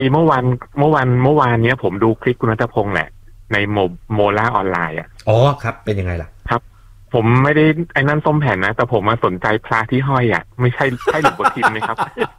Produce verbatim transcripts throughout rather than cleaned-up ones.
เมื่อวันเมื่อวันเมื่อวานเนี้ยผมดูคลิปคุณณัฐพงษ์แหละในโมโมล่าออนไลน์อ่ะอ๋อครับเป็นยังไงล่ะครับผมไม่ได้ไอ้นั่นส้มแผ่นนะแต่ผมมาสนใจพระที่ห้อยอ่ะไม่ใช่ใช่หลวงปู่ทิมไหมครับ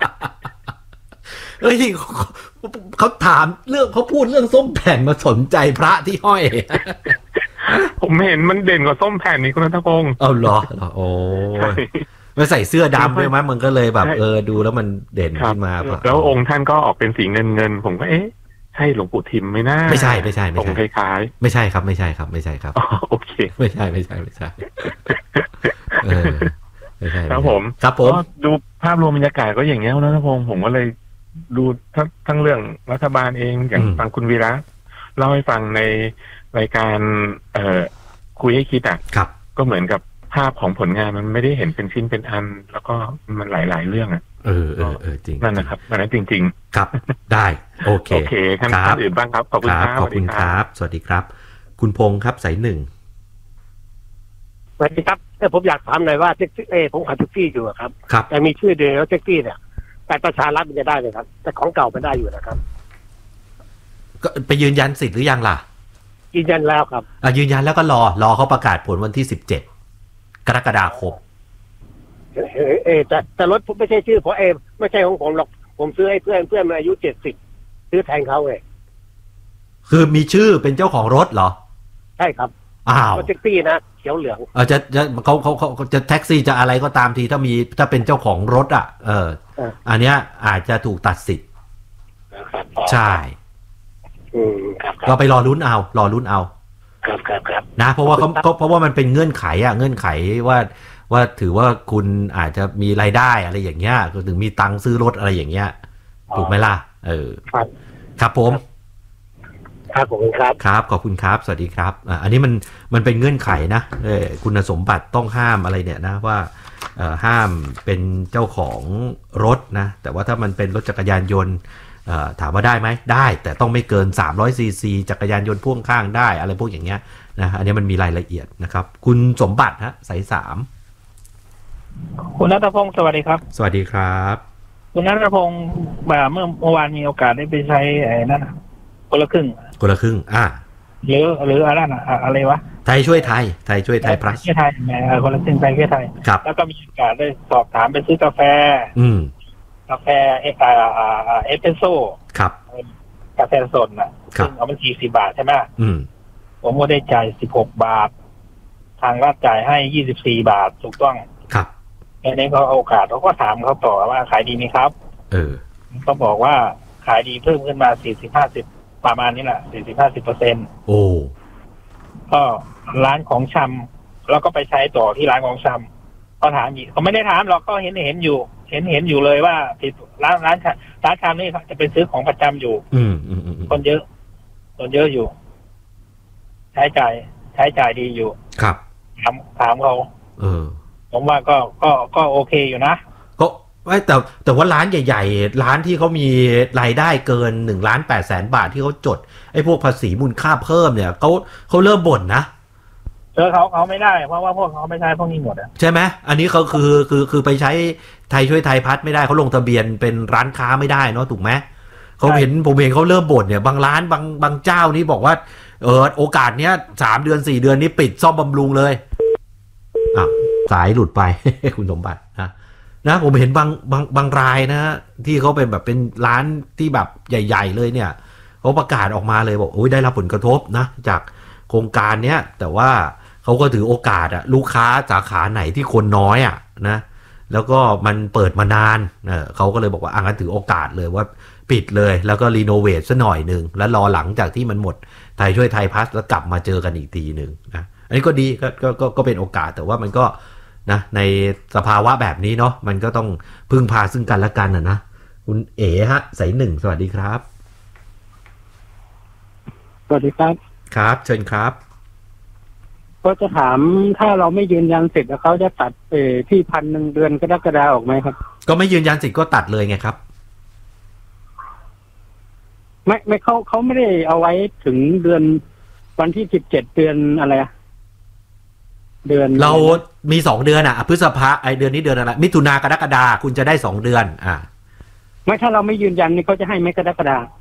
เฮ้ยเขาถามเรื่องเขาพูดเรื่องส้มแผ่นมาสนใจพระที่ห้อยผมเห็นมันเด่นกว่าส้มแผ่นนี่คุณณัฐพงษ์เอาเหรอโอ้มาใส่เสื้อดำด้วยมั้ยมันก็เลยแบบเออดูแล้วมันเด่นขึ้นมาแล้วองค์ท่านก็ออกเป็นสีเงินเงินผมก็เอ๊ะใช่หลวงปู่ทิมไหมนะไม่ใช่ไม่ใช่ไม่ใช่คล้ายๆไม่ใช่ครับไม่ใช่ครับไม่ใช่ครับโอเคไม่ใช่ไม่ใช่ไม่ใช่เออไม่ใช่ครับผมครับผมดูภาพรวมบรรยากาศก็อย่างเงี้ยนะพงษ์ผมก็เลยดูทั้งทั้งเรื่องรัฐบาลเองอย่างฟังคุณวีระเล่าให้ฟังในรายการเอ่อคุยให้คิดอ่ะครับก็เหมือนกับภาพของผลงานมันไม่ได้เห็นเป็นชิ้นเป็นอันแล้วก็มันหลายๆเรื่องอ่ะเออเออเออจริงนั่นนะครับนั่นจริงๆครับได้โอเคโอเคท่านอื่นบ้างครับขอบคุณครับขอบคุณครับสวัสดีครับคุณพงษ์ครับสายหนึ่งสวัสดีครับแต่ผมอยากถามหน่อยว่าแท็กซี่เอผมขับแท็กซี่อยู่ครับแต่มีชื่อเดียวแท็กซี่เนี่ยแต่ประชารัฐมันจะได้ไหมครับแต่ของเก่ามันได้อยู่นะครับก็ไปยืนยันสิทธิ์หรือยังล่ะยืนยันแล้วครับอ่ะยืนยันแล้วก็รอรอเขาประกาศผลวันที่สิบเจ็ดกรกฎาคมเออเออแต่แต่รถผมไม่ใช่ชื่อผมเองไม่ใช่ของผมหรอกผมซื้อให้เพื่อนเพื่อนมาอายุเจ็ดสิบซื้อแทนเขาเองคือมีชื่อเป็นเจ้าของรถเหรอใช่ครับอ้าวแท็กซี่นะเขียวเหลืองเออจะจะเขาเขาเขาจะแท็กซี่จะอะไรก็ตามทีถ้ามีถ้าเป็นเจ้าของรถอ่ะเอออันเนี้ยอาจจะถูกตัดสิทธิ์ใช่ก็ไปรอลุ้นเอารอลุ้นเอาครับครับครับนะเพราะว่าเขาเพราะว่ามันเป็นเงื่อนไขอ่ะเงื่อนไขว่าว่าถือว่าคุณอาจจะมีรายได้อะไรอย่างเงี้ยถึงมีตังค์ซื้อรถอะไรอย่างเงี้ยถูกไหมล่ะเออครับครับผมครับขอบคุณครับครับขอบคุณครับสวัสดีครับอ่าอันนี้มันมันเป็นเงื่อนไขนะเออคุณสมบัติต้องห้ามอะไรเนี่ยนะว่าเอ่อห้ามเป็นเจ้าของรถนะแต่ว่าถ้ามันเป็นรถจักรยานยนต์เอ่อถามว่าได้ไหมได้แต่ต้องไม่เกินสามร้อยซีซีจักรยานยนต์พ่วงข้างได้อะไรพวกอย่างเงี้ยนะอันนี้มันมีรายละเอียดนะครับคุณสมบัติฮะสายสามคุณณัฐพงศ์สวัสดีครับสวัสดีครับคุณณัฐพงศ์แบบเมื่อเมื่อวานมีโอกาสได้ไปใช้ไอ้นั่นคนละครึ่งคนละครึ่งอ่าหรือหรืออะไรน่ะอะไรวะไทยช่วยไทยไทยช่วยไทยพลัสช่วยไทยแหมคนละครึ่งไทยช่วยไทยแล้วก็มีโอกาสได้สอบถามไปซื้อกาแฟอืมกาแฟเอสอ่าเอสเปรสโซ่ครับกาแฟสดน่ะซึ่งเอามันสี่สิบบาทใช่ไหมอืมผมก็ได้จ่ายสิบหกบาททางรัฐจ่ายให้ยี่สิบสี่บาทถูกต้องครับในนี้เขาโอกาสเขาก็ถามเขาต่อว่าขายดีไหมครับเออเขาบอกว่าขายดีเพิ่มขึ้นมาสี่สิบห้าสิบประมาณนี้แหละสี่สิบห้าสิบเปอร์เซ็นต์โอ้ก็ร้านของชำแล้วก็ไปใช้ต่อที่ร้านของชำเขาถามอีกเขาไม่ได้ถามหรอกก็เห็นเห็นอยู่เห็นเห็นอยู่เลยว่าร้านร้านร้านชำนี่จะเป็นซื้อของประจำอยู่อืมอืมคนเยอะคนเยอะอยู่ใช้จ่ายใช้จ่ายดีอยู่ครับถามถามเขาเออผมว่าก็ก็ก็โอเคอยู่นะก็ไม่แต่แต่ว่าร้านใหญ่ๆร้านที่เขามีรายได้เกินหนึ่งล้านแปดแสนบาทที่เขาจดไอ้พวกภาษีมูลค่าเพิ่มเนี่ยเขาเขาเริ่มบ่นนะเออเขาเขาไม่ได้เพราะว่าพวกเขาไม่ใช้พวกนี้หมดอ่ะใช่ไหมอันนี้เขาคือคือคือไปใช้ไทยช่วยไทยพัฒน์ไม่ได้เขาลงทะเบียนเป็นร้านค้าไม่ได้เนาะถูกไหมเขาเห็นผมเห็นเขาเริ่มบ่นเนี่ยบางร้านบางบางเจ้านี่บอกว่าเออโอกาสเนี้ยสามเดือนสี่เดือนนี้ปิดซ่อมบำรุงเลยอ่ะสายหลุดไป คุณสมบัตินะนะผมเห็นบางบางบางรายนะที่เขาเป็นแบบเป็นร้านที่แบบใหญ่ๆเลยเนี่ยเขาประกาศออกมาเลยบอกโอ้ยได้รับผลกระทบนะจากโครงการเนี้ยแต่ว่าเขาก็ถือโอกาสอะลูกค้าสาขาไหนที่คนน้อยอะนะแล้วก็มันเปิดมานานเออเขาก็เลยบอกว่าอ่ะงั้นถือโอกาสเลยว่าปิดเลยแล้วก็รีโนเวทซะหน่อยนึงแล้วรอหลังจากที่มันหมดไทยช่วยไทยพัฒน์แล้วกลับมาเจอกันอีกทีนึงนะอันนี้ก็ดีก็ก็ก็เป็นโอกาสแต่ว่ามันก็นะในสภาวะแบบนี้เนาะมันก็ต้องพึ่งพาซึ่งกันและกันนะนะคุณเอ๋ฮะสายหนึ่งสวัสดีครับสวัสดีครับครับเชิญครับก็จะถามถ้าเราไม่ยืนยันสิทธิ์แล้วเขาจะตัดเออที่พันหนึ่งเดือนกรกฎาคมออกไหมครับก็ไม่ยืนยันสิทธิ์ก็ตัดเลยไงครับไม่ไม่เขาเขาไม่ได้เอาไว้ถึงเดือนวันที่สิบเจ็ดเดือนอะไรอะเดือนเรามีสองเดือนอ่ะพฤษภาไอเดือนนี้เดือนอะไรมิถุนากรกฎาคุณจะได้สองเดือนอ่าไม่ถ้าเราไม่ยืนยันนี่เขาจะให้ไหมกรกฎา